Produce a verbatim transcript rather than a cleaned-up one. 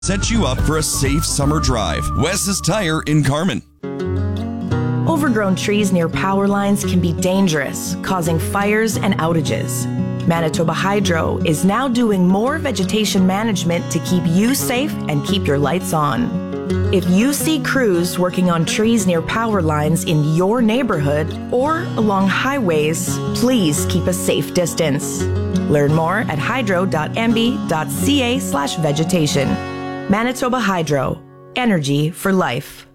Set you up for a safe summer drive. Wes's Tire in Carmen. Overgrown trees near power lines can be dangerous, causing fires and outages. Manitoba Hydro is now doing more vegetation management to keep you safe and keep your lights on. If you see crews working on trees near power lines in your neighborhood or along highways, please keep a safe distance. Learn more at hydro dot m b dot c a slash vegetation. Manitoba Hydro. Energy for life.